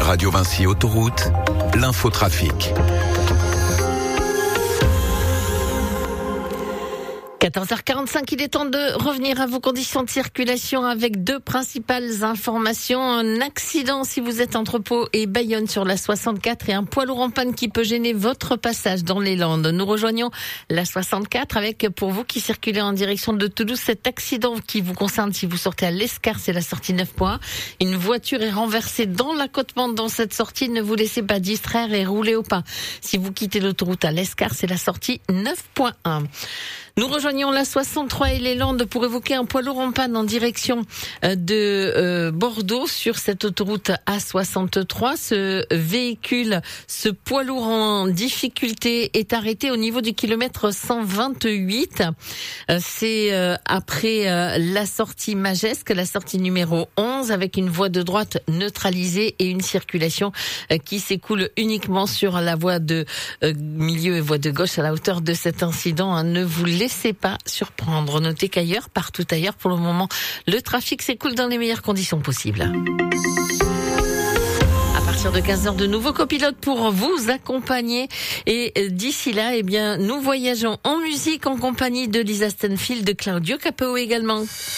Radio Vinci Autoroute, l'infotrafic. 14h45, il est temps de revenir à vos conditions de circulation avec deux principales informations. Un accident si vous êtes entre Pau et Bayonne sur la 64 et un poids lourd en panne qui peut gêner votre passage dans les Landes. Nous rejoignons la 64 avec, pour vous qui circulez en direction de Toulouse, cet accident qui vous concerne si vous sortez à l'Escar, c'est la sortie 9.1. Une voiture est renversée dans l'accotement dans cette sortie. Ne vous laissez pas distraire et roulez au pas. Si vous quittez l'autoroute à l'Escar, c'est la sortie 9.1. Nous rejoignons la 63 et les Landes pour évoquer un poids lourd en panne en direction de Bordeaux sur cette autoroute A63. Ce véhicule, ce poids lourd en difficulté est arrêté au niveau du kilomètre 128. C'est après la sortie Magesque, la sortie numéro 11, avec une voie de droite neutralisée et une circulation qui s'écoule uniquement sur la voie de milieu et voie de gauche à la hauteur de cet incident. Ne vous laissez pas surprendre. Notez qu'ailleurs, partout ailleurs, pour le moment, le trafic s'écoule dans les meilleures conditions possibles. À partir de 15h, de nouveaux copilotes pour vous accompagner. Et d'ici là, nous voyageons en musique en compagnie de Lisa Stanfield, de Claudio Capeo également.